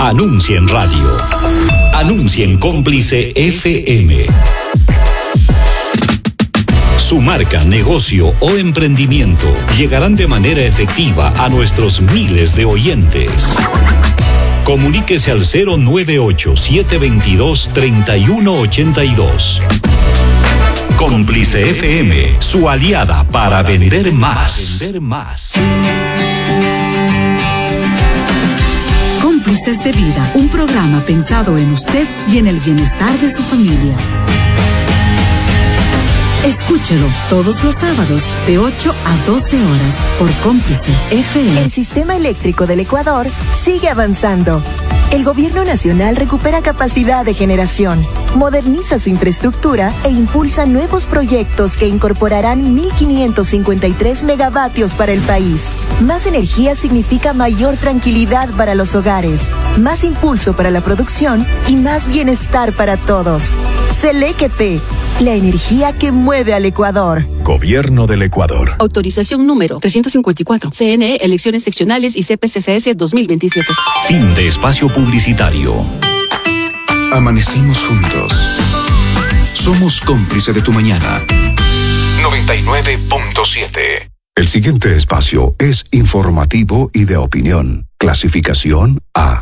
Anuncia en radio. Anuncia en Cómplice FM. Su marca, negocio o emprendimiento llegarán de manera efectiva a nuestros miles de oyentes. Comuníquese al 098-722-3182. Cómplice FM, su aliada para vender más. Cómplices de Vida, un programa pensado en usted y en el bienestar de su familia. Escúchelo todos los sábados de 8 a 12 horas por Cómplice FM. El sistema eléctrico del Ecuador sigue avanzando. El gobierno nacional recupera capacidad de generación, moderniza su infraestructura e impulsa nuevos proyectos que incorporarán 1.553 megavatios para el país. Más energía significa mayor tranquilidad para los hogares, más impulso para la producción y más bienestar para todos. Selequep, la energía que mueve al Ecuador. Gobierno del Ecuador. Autorización número 354. CNE, elecciones seccionales y CPCCS 2027. Fin de espacio publicitario. Amanecimos juntos. Somos cómplice de tu mañana. 99.7. El siguiente espacio es informativo y de opinión. Clasificación A.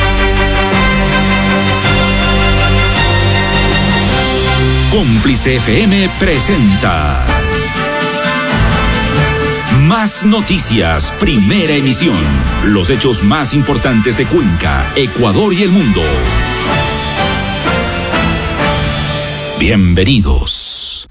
Cómplice FM presenta Más Noticias, primera emisión. Los hechos más importantes de Cuenca, Ecuador y el mundo. Bienvenidos.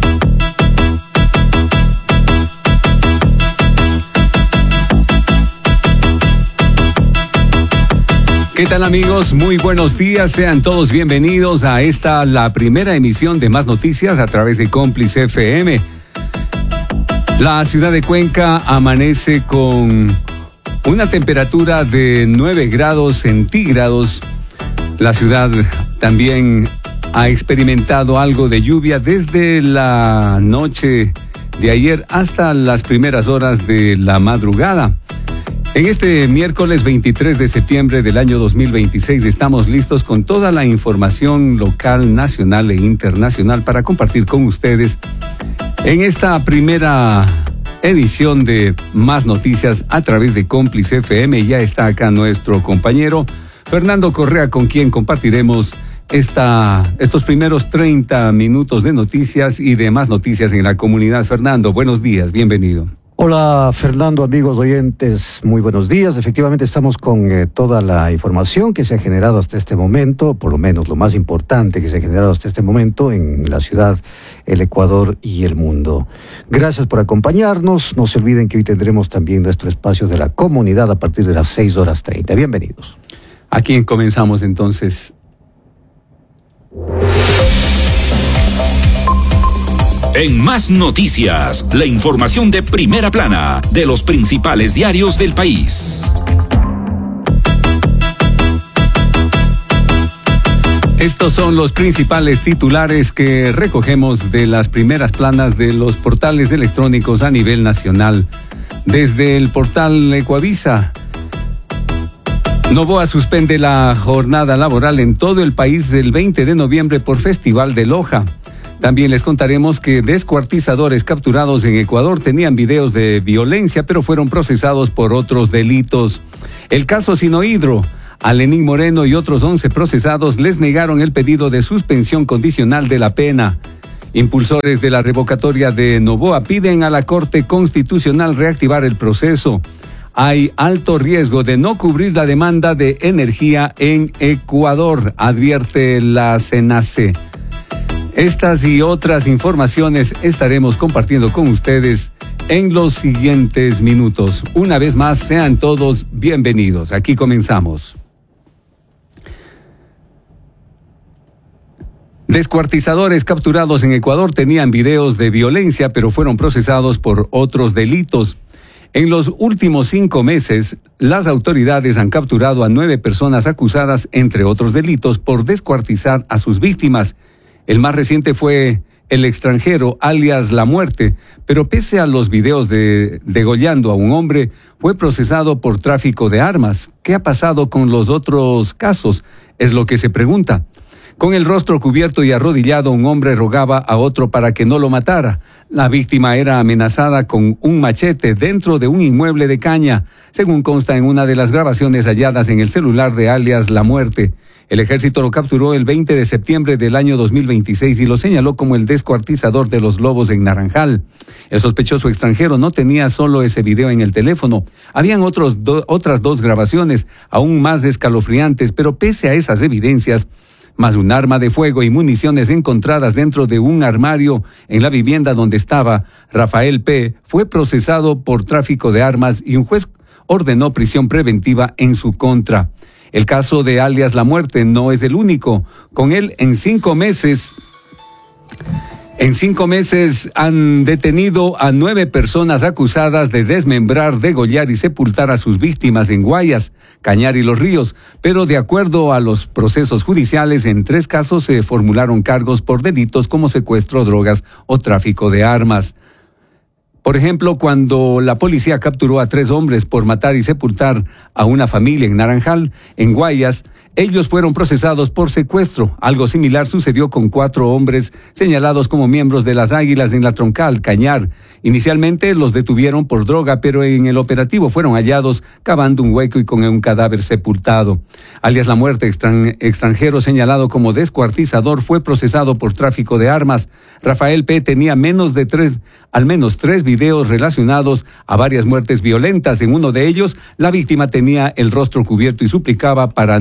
¿Qué tal, amigos? Muy buenos días, sean todos bienvenidos a la primera emisión de Más Noticias a través de Cómplice FM. La ciudad de Cuenca amanece con una temperatura de 9 grados centígrados. La ciudad también ha experimentado algo de lluvia desde la noche de ayer hasta las primeras horas de la madrugada. En este miércoles 23 de septiembre del año 2026 estamos listos con toda la información local, nacional e internacional para compartir con ustedes en esta primera edición de Más Noticias a través de Cómplice FM. Ya está acá nuestro compañero Fernando Correa, con quien compartiremos estos primeros 30 minutos de noticias y de más noticias en la comunidad. Fernando, buenos días, bienvenido. Hola Fernando, amigos oyentes, muy buenos días. Efectivamente estamos con toda la información que se ha generado hasta este momento, por lo menos lo más importante que se ha generado hasta este momento en la ciudad, el Ecuador y el mundo. Gracias por acompañarnos. No se olviden que hoy tendremos también nuestro espacio de la comunidad a partir de las 6:30. Bienvenidos. ¿A quién comenzamos entonces? En Más Noticias, la información de primera plana de los principales diarios del país. Estos son los principales titulares que recogemos de las primeras planas de los portales electrónicos a nivel nacional. Desde el portal Ecuavisa, Noboa suspende la jornada laboral en todo el país el 20 de noviembre por Festival de Loja. También les contaremos que descuartizadores capturados en Ecuador tenían videos de violencia, pero fueron procesados por otros delitos. El caso Sinohidro, a Lenín Moreno y otros 11 procesados les negaron el pedido de suspensión condicional de la pena. Impulsores de la revocatoria de Noboa piden a la Corte Constitucional reactivar el proceso. Hay alto riesgo de no cubrir la demanda de energía en Ecuador, advierte la CENACE. Estas y otras informaciones estaremos compartiendo con ustedes en los siguientes minutos. Una vez más, sean todos bienvenidos. Aquí comenzamos. Descuartizadores capturados en Ecuador tenían videos de violencia, pero fueron procesados por otros delitos. En los últimos 5 meses, las autoridades han capturado a 9 personas acusadas, entre otros delitos, por descuartizar a sus víctimas. El más reciente fue el extranjero, alias La Muerte, pero pese a los videos de degollando a un hombre, fue procesado por tráfico de armas. ¿Qué ha pasado con los otros casos? Es lo que se pregunta. Con el rostro cubierto y arrodillado, un hombre rogaba a otro para que no lo matara. La víctima era amenazada con un machete dentro de un inmueble de caña, según consta en una de las grabaciones halladas en el celular de alias La Muerte. El ejército lo capturó el 20 de septiembre del año 2026 y lo señaló como el descuartizador de los lobos en Naranjal. El sospechoso extranjero no tenía solo ese video en el teléfono. Habían otras dos grabaciones aún más escalofriantes, pero pese a esas evidencias, más un arma de fuego y municiones encontradas dentro de un armario en la vivienda donde estaba Rafael P., fue procesado por tráfico de armas y un juez ordenó prisión preventiva en su contra. El caso de alias La Muerte no es el único. Con él, en 5 meses han detenido a 9 personas acusadas de desmembrar, degollar y sepultar a sus víctimas en Guayas, Cañar y Los Ríos, pero de acuerdo a los procesos judiciales, en 3 casos se formularon cargos por delitos como secuestro, drogas o tráfico de armas. Por ejemplo, cuando la policía capturó a 3 hombres por matar y sepultar a una familia en Naranjal, en Guayas, ellos fueron procesados por secuestro. Algo similar sucedió con 4 hombres señalados como miembros de las Águilas en La Troncal, Cañar. Inicialmente los detuvieron por droga, pero en el operativo fueron hallados cavando un hueco y con un cadáver sepultado. Alias La Muerte, extranjero señalado como descuartizador, fue procesado por tráfico de armas. Rafael P. tenía al menos 3 videos relacionados a varias muertes violentas. En uno de ellos, la víctima tenía el rostro cubierto y suplicaba para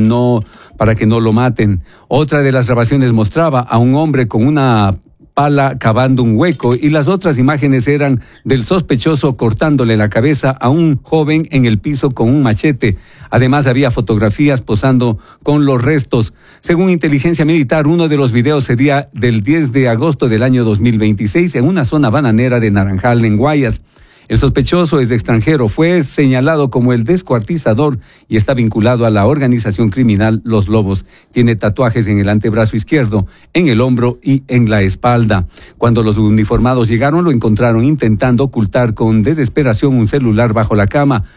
que no lo maten. Otra de las grabaciones mostraba a un hombre con una pala cavando un hueco y las otras imágenes eran del sospechoso cortándole la cabeza a un joven en el piso con un machete. Además había fotografías posando con los restos. Según inteligencia militar, uno de los videos sería del 10 de agosto del año 2026 en una zona bananera de Naranjal, en Guayas. El sospechoso es extranjero, fue señalado como el descuartizador y está vinculado a la organización criminal Los Lobos. Tiene tatuajes en el antebrazo izquierdo, en el hombro y en la espalda. Cuando los uniformados llegaron, lo encontraron intentando ocultar con desesperación un celular bajo la cama.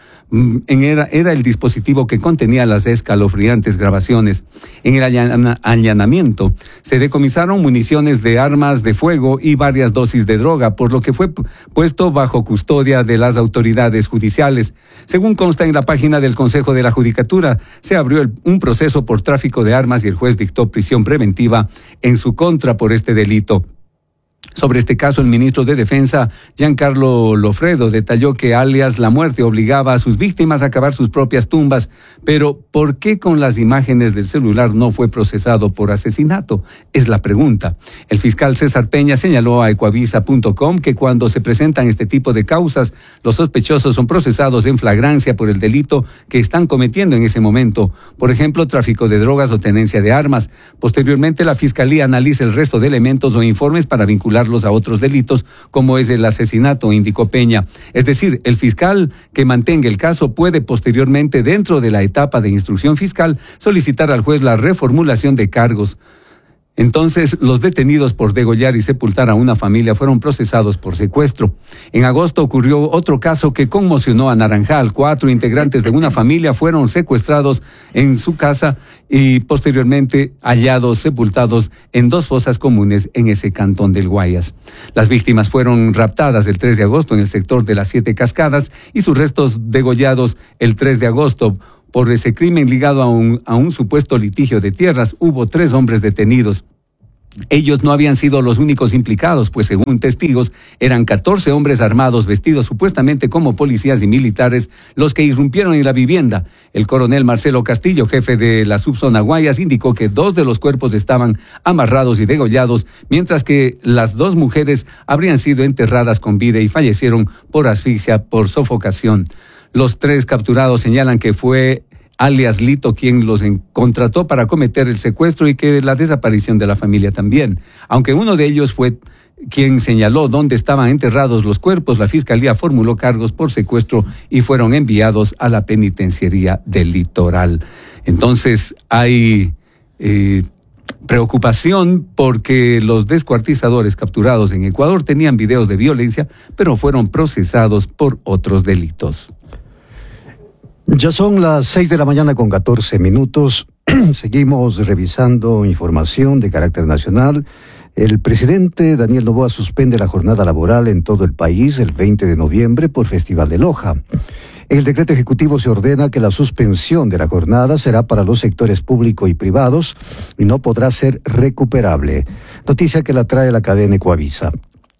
Era el dispositivo que contenía las escalofriantes grabaciones. En el allanamiento se decomisaron municiones de armas de fuego y varias dosis de droga, por lo que fue puesto bajo custodia de las autoridades judiciales. Según consta en la página del Consejo de la Judicatura, se abrió un proceso por tráfico de armas y el juez dictó prisión preventiva en su contra por este delito. Sobre este caso, el ministro de Defensa, Giancarlo Lofredo, detalló que alias La Muerte obligaba a sus víctimas a cavar sus propias tumbas. Pero, ¿por qué con las imágenes del celular no fue procesado por asesinato? Es la pregunta. El fiscal César Peña señaló a Ecuavisa.com que cuando se presentan este tipo de causas, los sospechosos son procesados en flagrancia por el delito que están cometiendo en ese momento. Por ejemplo, tráfico de drogas o tenencia de armas. Posteriormente, la Fiscalía analiza el resto de elementos o informes para vincularlos a otros delitos, como es el asesinato, indicó Peña. Es decir, el fiscal que mantenga el caso puede posteriormente, dentro de la etapa de instrucción fiscal, solicitar al juez la reformulación de cargos. Entonces, los detenidos por degollar y sepultar a una familia fueron procesados por secuestro. En agosto ocurrió otro caso que conmocionó a Naranjal. 4 integrantes de una familia fueron secuestrados en su casa y posteriormente hallados sepultados en 2 fosas comunes en ese cantón del Guayas. Las víctimas fueron raptadas el 3 de agosto en el sector de las 7 Cascadas y sus restos degollados el 3 de agosto. Por ese crimen ligado a un supuesto litigio de tierras, hubo 3 hombres detenidos. Ellos no habían sido los únicos implicados, pues según testigos, eran 14 hombres armados vestidos supuestamente como policías y militares los que irrumpieron en la vivienda. El coronel Marcelo Castillo, jefe de la subzona Guayas, indicó que 2 de los cuerpos estaban amarrados y degollados, mientras que las 2 mujeres habrían sido enterradas con vida y fallecieron por asfixia por sofocación. Los 3 capturados señalan que fue alias Lito quien los contrató para cometer el secuestro y que la desaparición de la familia también. Aunque uno de ellos fue quien señaló dónde estaban enterrados los cuerpos, la Fiscalía formuló cargos por secuestro y fueron enviados a la penitenciaría del Litoral. Entonces hay Preocupación porque los descuartizadores capturados en Ecuador tenían videos de violencia, pero fueron procesados por otros delitos. Ya son las 6 de la mañana con 14 minutos. Seguimos revisando información de carácter nacional. El presidente Daniel Noboa suspende la jornada laboral en todo el país el 20 de noviembre por Festival de Loja. En el decreto ejecutivo se ordena que la suspensión de la jornada será para los sectores público y privados y no podrá ser recuperable. Noticia que la trae la cadena Ecuavisa.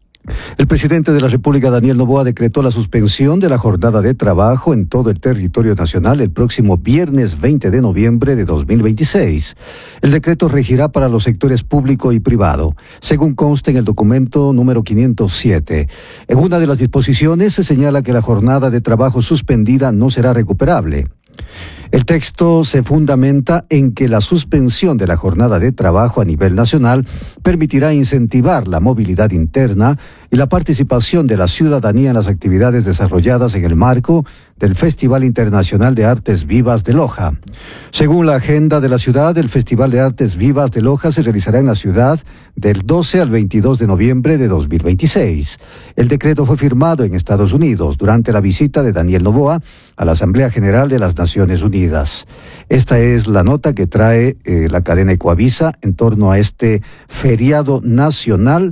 El presidente de la República, Daniel Noboa, decretó la suspensión de la jornada de trabajo en todo el territorio nacional el próximo viernes 20 de noviembre de 2026. El decreto regirá para los sectores público y privado, según consta en el documento número 507. En una de las disposiciones se señala que la jornada de trabajo suspendida no será recuperable. El texto se fundamenta en que la suspensión de la jornada de trabajo a nivel nacional permitirá incentivar la movilidad interna y la participación de la ciudadanía en las actividades desarrolladas en el marco del Festival Internacional de Artes Vivas de Loja. Según la agenda de la ciudad, el Festival de Artes Vivas de Loja se realizará en la ciudad del 12 al 22 de noviembre de 2026. El decreto fue firmado en Estados Unidos durante la visita de Daniel Noboa a la Asamblea General de las Naciones Unidas. Esta es la nota que trae la cadena Ecuavisa en torno a este feriado nacional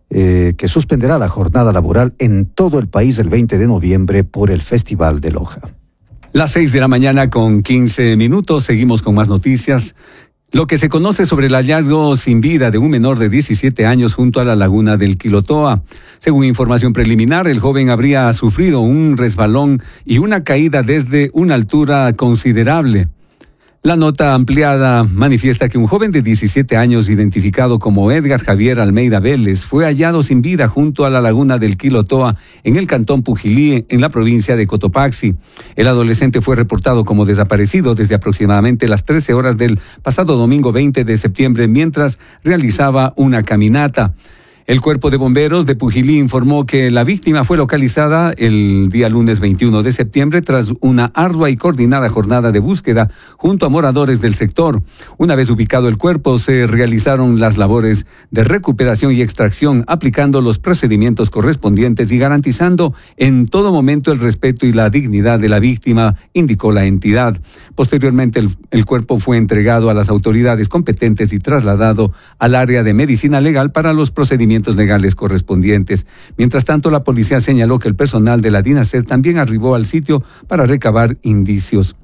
que suspenderá la jornada laboral en todo el país el 20 de noviembre por el Festival de Loja. Las 6 de la mañana con 15 minutos, seguimos con más noticias. Lo que se conoce sobre el hallazgo sin vida de un menor de 17 años junto a la laguna del Quilotoa. Según información preliminar, el joven habría sufrido un resbalón y una caída desde una altura considerable. La nota ampliada manifiesta que un joven de 17 años, identificado como Edgar Javier Almeida Vélez, fue hallado sin vida junto a la laguna del Quilotoa, en el cantón Pujilí, en la provincia de Cotopaxi. El adolescente fue reportado como desaparecido desde aproximadamente las 13 horas del pasado domingo 20 de septiembre, mientras realizaba una caminata. El Cuerpo de Bomberos de Pujilí informó que la víctima fue localizada el día lunes 21 de septiembre tras una ardua y coordinada jornada de búsqueda junto a moradores del sector. Una vez ubicado el cuerpo, se realizaron las labores de recuperación y extracción, aplicando los procedimientos correspondientes y garantizando en todo momento el respeto y la dignidad de la víctima, indicó la entidad. Posteriormente, el cuerpo fue entregado a las autoridades competentes y trasladado al área de medicina legal para los procedimientos legales correspondientes. Mientras tanto, la policía señaló que el personal de la DINASED también arribó al sitio para recabar indicios.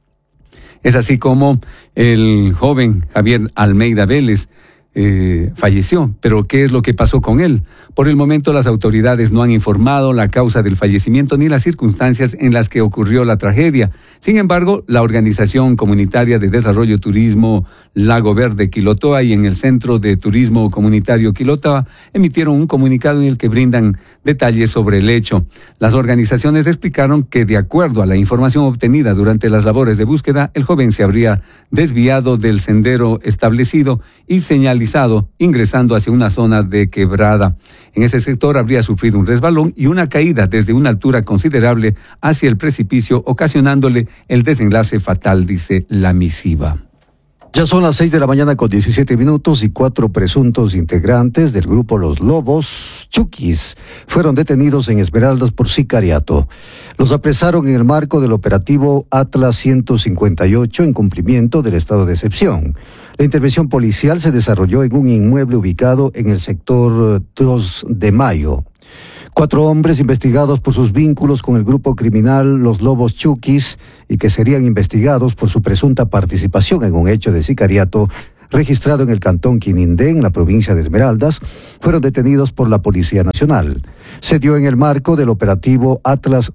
Es así como el joven Javier Almeida Vélez falleció. Pero ¿qué es lo que pasó con él? Por el momento, las autoridades no han informado la causa del fallecimiento ni las circunstancias en las que ocurrió la tragedia. Sin embargo, la Organización Comunitaria de Desarrollo Turismo Lago Verde Quilotoa y en el Centro de Turismo Comunitario Quilotoa emitieron un comunicado en el que brindan detalles sobre el hecho. Las organizaciones explicaron que, de acuerdo a la información obtenida durante las labores de búsqueda, el joven se habría desviado del sendero establecido y señalizado, ingresando hacia una zona de quebrada. En ese sector habría sufrido un resbalón y una caída desde una altura considerable hacia el precipicio, ocasionándole el desenlace fatal, dice la misiva. Ya son las 6 de la mañana con 17 minutos y 4 presuntos integrantes del grupo Los Lobos Chuquis fueron detenidos en Esmeraldas por sicariato. Los apresaron en el marco del operativo Atlas 158 en cumplimiento del estado de excepción. La intervención policial se desarrolló en un inmueble ubicado en el sector 2 de Mayo. 4 hombres investigados por sus vínculos con el grupo criminal Los Lobos Chuquis y que serían investigados por su presunta participación en un hecho de sicariato registrado en el cantón Quinindé, en la provincia de Esmeraldas, fueron detenidos por la Policía Nacional. Se dio en el marco del operativo Atlas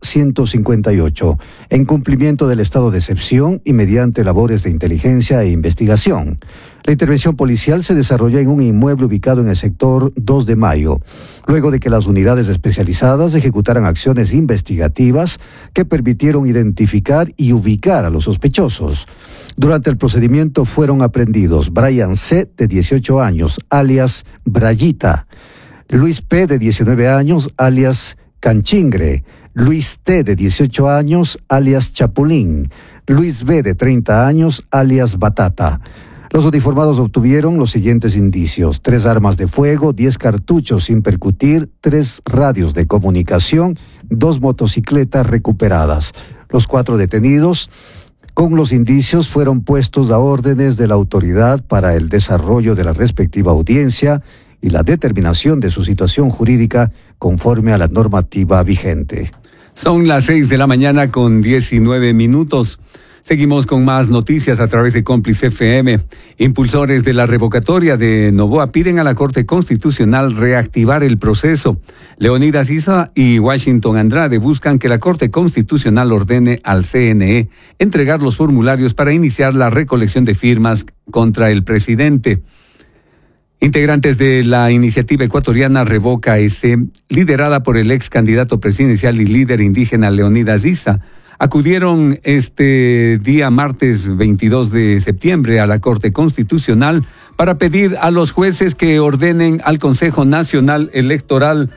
158, en cumplimiento del estado de excepción y mediante labores de inteligencia e investigación. La intervención policial se desarrolló en un inmueble ubicado en el sector 2 de Mayo, luego de que las unidades especializadas ejecutaran acciones investigativas que permitieron identificar y ubicar a los sospechosos. Durante el procedimiento fueron aprehendidos Brian C., de 18 años, alias Brayita; Luis P., de 19 años, alias Canchingre; Luis T., de 18 años, alias Chapulín; Luis B., de 30 años, alias Batata. Los uniformados obtuvieron los siguientes indicios: 3 armas de fuego, 10 cartuchos sin percutir, 3 radios de comunicación, 2 motocicletas recuperadas. Los 4 detenidos con los indicios fueron puestos a órdenes de la autoridad para el desarrollo de la respectiva audiencia y la determinación de su situación jurídica conforme a la normativa vigente. Son las 6:19 a.m. Seguimos con más noticias a través de Cómplice FM. Impulsores de la revocatoria de Noboa piden a la Corte Constitucional reactivar el proceso. Leonidas Issa y Washington Andrade buscan que la Corte Constitucional ordene al CNE entregar los formularios para iniciar la recolección de firmas contra el presidente. Integrantes de la iniciativa ecuatoriana Revoca S, liderada por el ex candidato presidencial y líder indígena Leonidas Issa, acudieron este día martes 22 de septiembre a la Corte Constitucional para pedir a los jueces que ordenen al Consejo Nacional Electoral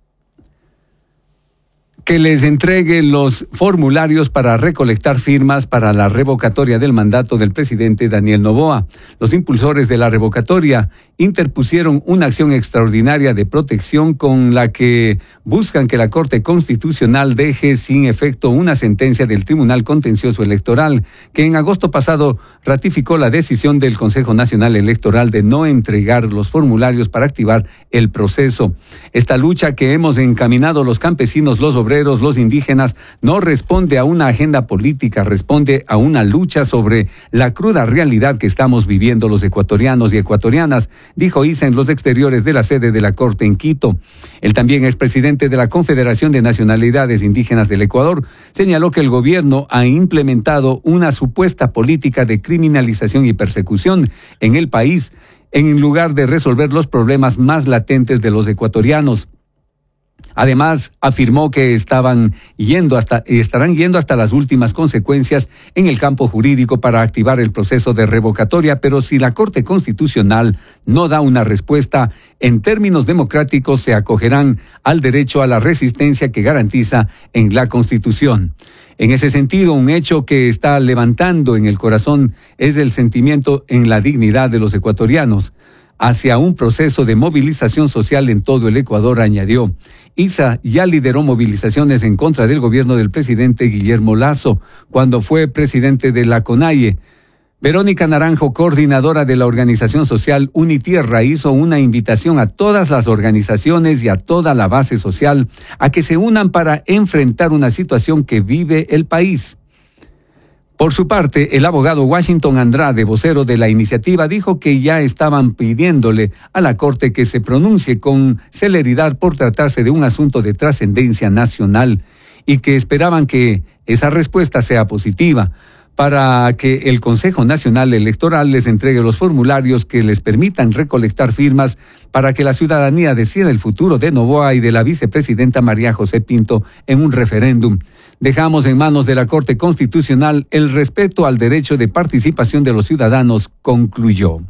que les entregue los formularios para recolectar firmas para la revocatoria del mandato del presidente Daniel Noboa. Los impulsores de la revocatoria interpusieron una acción extraordinaria de protección con la que buscan que la Corte Constitucional deje sin efecto una sentencia del Tribunal Contencioso Electoral, que en agosto pasado ratificó la decisión del Consejo Nacional Electoral de no entregar los formularios para activar el proceso. Esta lucha que hemos encaminado los campesinos, los obreros, los indígenas, no responde a una agenda política, responde a una lucha sobre la cruda realidad que estamos viviendo los ecuatorianos y ecuatorianas, dijo Issa en los exteriores de la sede de la Corte en Quito. El también expresidente de la Confederación de Nacionalidades Indígenas del Ecuador señaló que el gobierno ha implementado una supuesta política de criminalización y persecución en el país, en lugar de resolver los problemas más latentes de los ecuatorianos. Además, afirmó que estarán yendo hasta las últimas consecuencias en el campo jurídico para activar el proceso de revocatoria, pero si la Corte Constitucional no da una respuesta, en términos democráticos se acogerán al derecho a la resistencia que garantiza en la Constitución. En ese sentido, un hecho que está levantando en el corazón es el sentimiento en la dignidad de los ecuatorianos hacia un proceso de movilización social en todo el Ecuador, añadió. Issa ya lideró movilizaciones en contra del gobierno del presidente Guillermo Lasso cuando fue presidente de la CONAIE. Verónica Naranjo, coordinadora de la organización social Unitierra, hizo una invitación a todas las organizaciones y a toda la base social a que se unan para enfrentar una situación que vive el país. Por su parte, el abogado Washington Andrade, vocero de la iniciativa, dijo que ya estaban pidiéndole a la Corte que se pronuncie con celeridad por tratarse de un asunto de trascendencia nacional y que esperaban que esa respuesta sea positiva para que el Consejo Nacional Electoral les entregue los formularios que les permitan recolectar firmas para que la ciudadanía decida el futuro de Noboa y de la vicepresidenta María José Pinto en un referéndum. Dejamos en manos de la Corte Constitucional el respeto al derecho de participación de los ciudadanos, concluyó.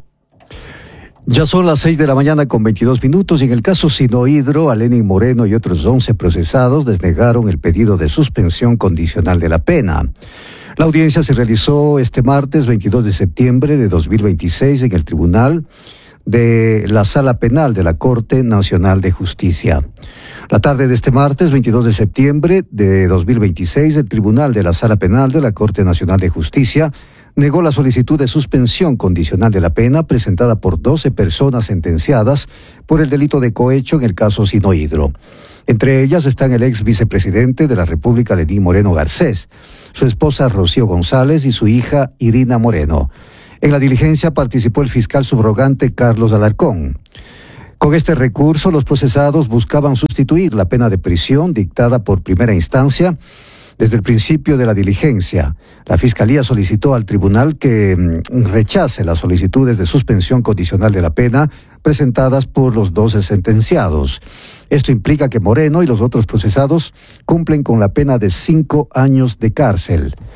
Ya son las 6:22 a.m. y en el caso Sinohidro, a Lenín Moreno y otros 11 procesados desnegaron el pedido de suspensión condicional de la pena. La audiencia se realizó este martes 22 de septiembre de 2026 en el Tribunal de la Sala Penal de la Corte Nacional de Justicia. La tarde de este martes 22 de septiembre de 2026, el Tribunal de la Sala Penal de la Corte Nacional de Justicia negó la solicitud de suspensión condicional de la pena presentada por 12 personas sentenciadas por el delito de cohecho en el caso Sinohidro. Entre ellas están el ex vicepresidente de la República, Lenín Moreno Garcés, su esposa Rocío González y su hija Irina Moreno. En la diligencia participó el fiscal subrogante Carlos Alarcón. Con este recurso, los procesados buscaban sustituir la pena de prisión dictada por primera instancia. Desde el principio de la diligencia, la Fiscalía solicitó al tribunal que rechace las solicitudes de suspensión condicional de la pena presentadas por los 12 sentenciados. Esto implica que Moreno y los otros procesados cumplen con la pena de 5 años de cárcel.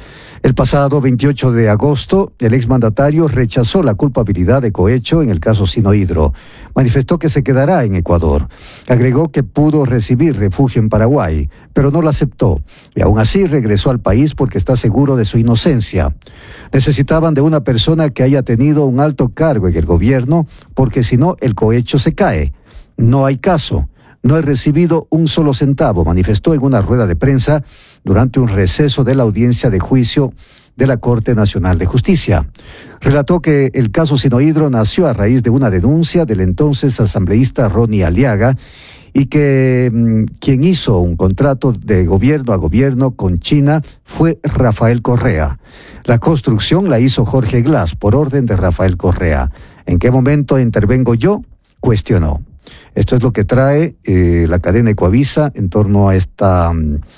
El pasado 28 de agosto, el exmandatario rechazó la culpabilidad de cohecho en el caso Sinohydro. Manifestó que se quedará en Ecuador. Agregó que pudo recibir refugio en Paraguay, pero no lo aceptó. Y aún así regresó al país porque está seguro de su inocencia. Necesitaban de una persona que haya tenido un alto cargo en el gobierno, porque si no, el cohecho se cae. No hay caso. No he recibido un solo centavo, manifestó en una rueda de prensa durante un receso de la audiencia de juicio de la Corte Nacional de Justicia. Relató que el caso Sinohydro nació a raíz de una denuncia del entonces asambleísta Ronnie Aliaga y que quien hizo un contrato de gobierno a gobierno con China fue Rafael Correa. La construcción la hizo Jorge Glass por orden de Rafael Correa. ¿En qué momento intervengo yo?, cuestionó. Esto es lo que trae la cadena Ecuavisa en torno a esta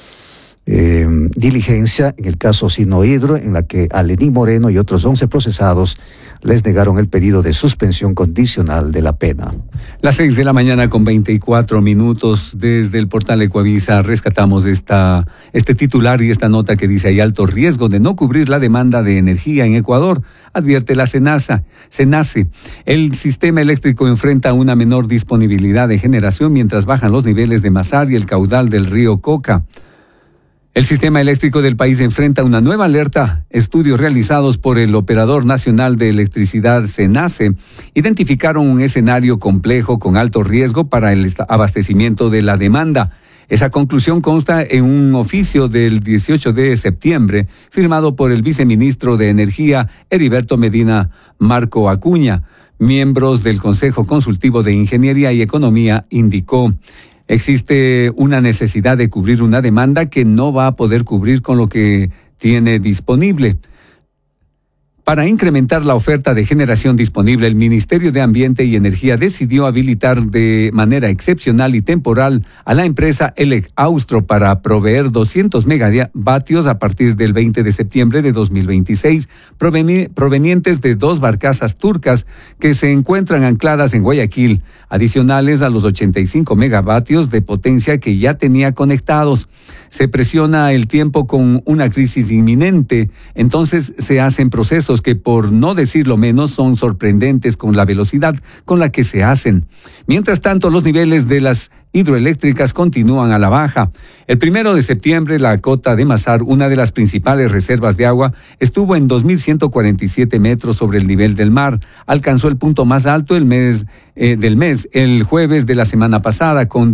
diligencia en el caso Sinohydro, en la que a Lenín Moreno y otros 11 procesados les negaron el pedido de suspensión condicional de la pena. Las 6 de la mañana con 24 minutos. Desde el portal Ecuavisa rescatamos este titular y esta nota que dice: hay alto riesgo de no cubrir la demanda de energía en Ecuador, advierte la SENACE. El sistema eléctrico enfrenta una menor disponibilidad de generación mientras bajan los niveles de Masar y el caudal del río Coca. El sistema eléctrico del país enfrenta una nueva alerta. Estudios realizados por el Operador Nacional de Electricidad, SENACE, identificaron un escenario complejo con alto riesgo para el abastecimiento de la demanda. Esa conclusión consta en un oficio del 18 de septiembre, firmado por el viceministro de Energía, Heriberto Medina Marco Acuña. Miembros del Consejo Consultivo de Ingeniería y Economía indicó: existe una necesidad de cubrir una demanda que no va a poder cubrir con lo que tiene disponible. Para incrementar la oferta de generación disponible, el Ministerio de Ambiente y Energía decidió habilitar de manera excepcional y temporal a la empresa Elec Austro para proveer 200 megavatios a partir del 20 de septiembre de 2026, provenientes de 2 barcazas turcas que se encuentran ancladas en Guayaquil, adicionales a los 85 megavatios de potencia que ya tenía conectados. Se presiona el tiempo con una crisis inminente, entonces se hacen procesos que, por no decirlo menos, son sorprendentes con la velocidad con la que se hacen. Mientras tanto, los niveles de las hidroeléctricas continúan a la baja. El 1 de septiembre, la cota de Masar, una de las principales reservas de agua, estuvo en 2.147 metros sobre el nivel del mar. Alcanzó el punto más alto el jueves de la semana pasada, con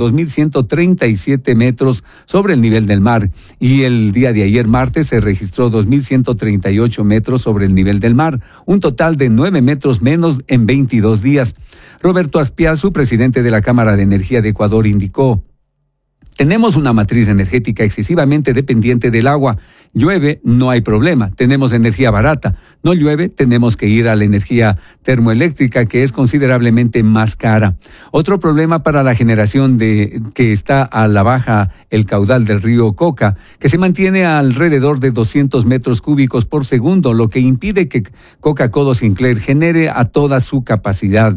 2.137 metros sobre el nivel del mar. Y el día de ayer, martes, se registró 2.138 metros sobre el nivel del mar, un total de 9 metros menos en 22 días. Roberto Aspiazu, presidente de la Cámara de Energía de Ecuador, indicó: tenemos una matriz energética excesivamente dependiente del agua. Llueve, no hay problema, tenemos energía barata. No llueve, tenemos que ir a la energía termoeléctrica, que es considerablemente más cara. Otro problema para la generación que está a la baja el caudal del río Coca, que se mantiene alrededor de 200 metros cúbicos por segundo, lo que impide que Coca-Cola Sinclair genere a toda su capacidad.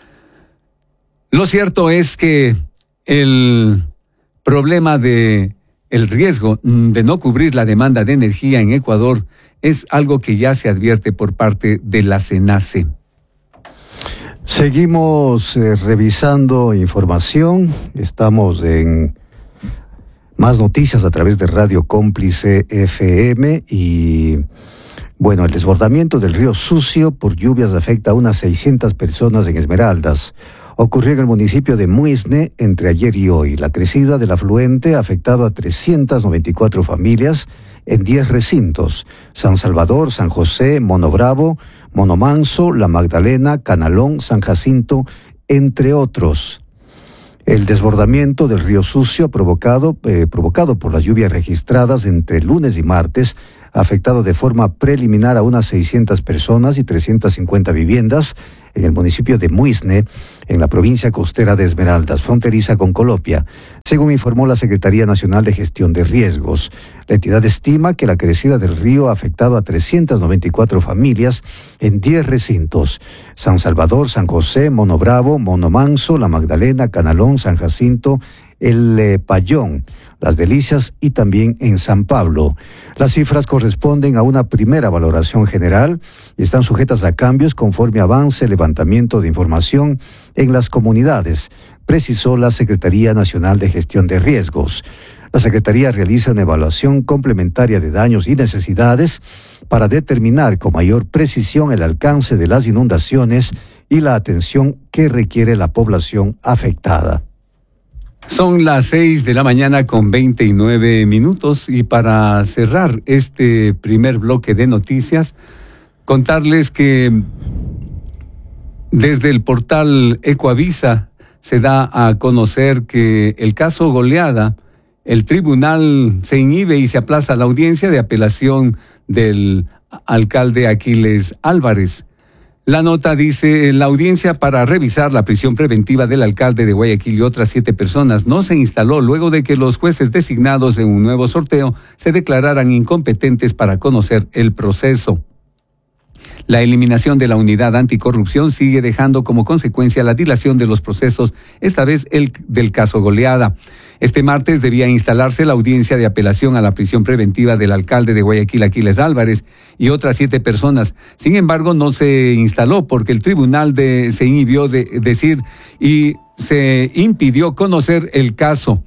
Lo cierto es que el problema de el riesgo de no cubrir la demanda de energía en Ecuador es algo que ya se advierte por parte de la SENACE. Seguimos revisando información. Estamos en más noticias a través de Radio Cómplice FM y bueno, el desbordamiento del río Sucio por lluvias afecta a unas 600 personas en Esmeraldas. Ocurrió en el municipio de Muisne entre ayer y hoy. La crecida del afluente ha afectado a 394 familias en 10 recintos: San Salvador, San José, Mono Bravo, Mono Manso, La Magdalena, Canalón, San Jacinto, entre otros. El desbordamiento del río Sucio provocado por las lluvias registradas entre lunes y martes ha afectado de forma preliminar a unas 600 personas y 350 viviendas en el municipio de Muisne, en la provincia costera de Esmeraldas, fronteriza con Colombia, según informó la Secretaría Nacional de Gestión de Riesgos. La entidad estima que la crecida del río ha afectado a 394 familias en 10 recintos: San Salvador, San José, Mono Bravo, Mono Manso, La Magdalena, Canalón, San Jacinto, El Payón, Las Delicias y también en San Pablo. Las cifras corresponden a una primera valoración general y están sujetas a cambios conforme avance el levantamiento de información en las comunidades, precisó la Secretaría Nacional de Gestión de Riesgos. La Secretaría realiza una evaluación complementaria de daños y necesidades para determinar con mayor precisión el alcance de las inundaciones y la atención que requiere la población afectada. Son las 6:29 a.m. y para cerrar este primer bloque de noticias, contarles que desde el portal Ecoavisa se da a conocer que el caso Goleada, el tribunal se inhibe y se aplaza la audiencia de apelación del alcalde Aquiles Álvarez. La nota dice, la audiencia para revisar la prisión preventiva del alcalde de Guayaquil y otras 7 personas no se instaló luego de que los jueces designados en un nuevo sorteo se declararan incompetentes para conocer el proceso. La eliminación de la unidad anticorrupción sigue dejando como consecuencia la dilación de los procesos, esta vez el del caso Goleada. Este martes debía instalarse la audiencia de apelación a la prisión preventiva del alcalde de Guayaquil, Aquiles Álvarez, y otras 7 personas. Sin embargo, no se instaló porque el tribunal se inhibió de decir y se impidió conocer el caso.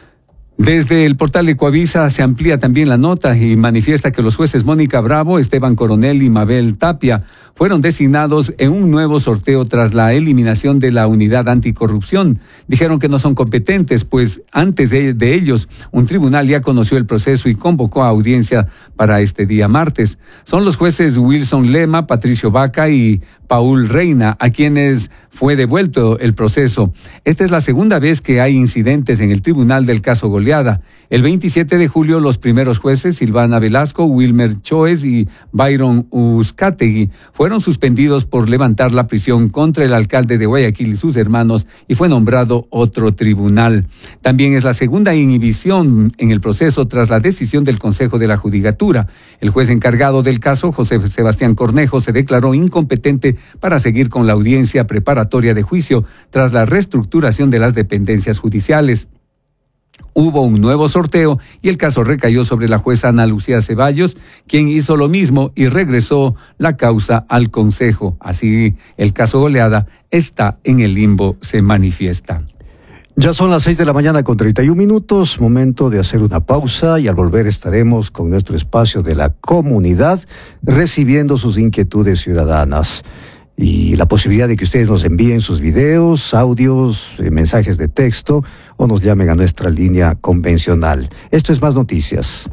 Desde el portal Ecoavisa se amplía también la nota y manifiesta que los jueces Mónica Bravo, Esteban Coronel y Mabel Tapia fueron designados en un nuevo sorteo tras la eliminación de la unidad anticorrupción. Dijeron que no son competentes, pues antes de ellos, un tribunal ya conoció el proceso y convocó a audiencia para este día martes. Son los jueces Wilson Lema, Patricio Vaca y Paul Reina, a quienes fue devuelto el proceso. Esta es la segunda vez que hay incidentes en el tribunal del caso Goleada. El 27 de julio, los primeros jueces, Silvana Velasco, Wilmer Choes y Byron Uzcategui, fueron suspendidos por levantar la prisión contra el alcalde de Guayaquil y sus hermanos y fue nombrado otro tribunal. También es la segunda inhibición en el proceso tras la decisión del Consejo de la Judicatura. El juez encargado del caso, José Sebastián Cornejo, se declaró incompetente para seguir con la audiencia preparatoria de juicio tras la reestructuración de las dependencias judiciales. Hubo un nuevo sorteo y el caso recayó sobre la jueza Ana Lucía Ceballos, quien hizo lo mismo y regresó la causa al Consejo. Así, el caso Goleada está en el limbo, se manifiesta. Ya son las 6:31 a.m, momento de hacer una pausa y al volver estaremos con nuestro espacio de la comunidad recibiendo sus inquietudes ciudadanas y la posibilidad de que ustedes nos envíen sus videos, audios, mensajes de texto o nos llamen a nuestra línea convencional. Esto es Más Noticias.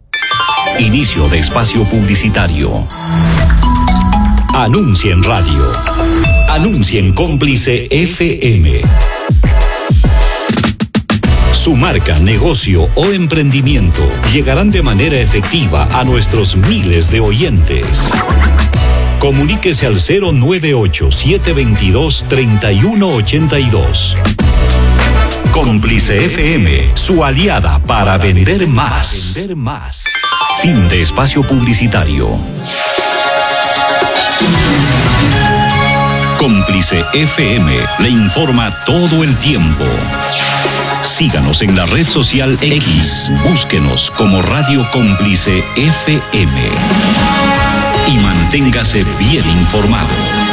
Inicio de espacio publicitario. Anuncia en radio. Anuncia en Cómplice FM. Su marca, negocio o emprendimiento llegarán de manera efectiva a nuestros miles de oyentes. Comuníquese al 098-722-3182. Cómplice FM, su aliada para vender más. Fin de espacio publicitario. Cómplice FM le informa todo el tiempo. Síganos en la red social X, búsquenos como Radio Cómplice FM y manténgase bien informado.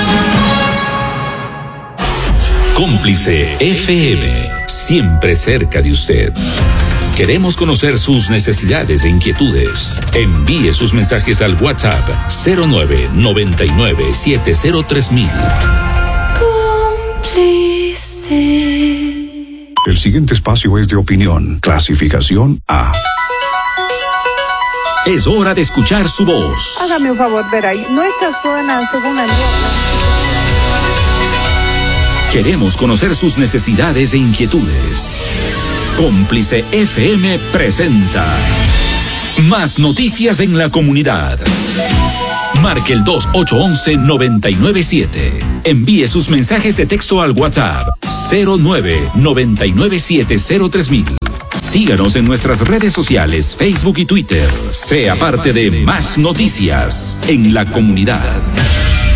Cómplice FM, siempre cerca de usted. Queremos conocer sus necesidades e inquietudes. Envíe sus mensajes al WhatsApp 0999-703000. Cómplice. El siguiente espacio es de opinión, clasificación A. Es hora de escuchar su voz. Hágame un favor, ver ahí. Nuestra zona, según el... Queremos conocer sus necesidades e inquietudes. Cómplice FM presenta Más Noticias en la Comunidad. Marque el 2811-997. Envíe sus mensajes de texto al WhatsApp 0999703000. Síganos en nuestras redes sociales, Facebook y Twitter. Sea parte de Más Noticias en la Comunidad.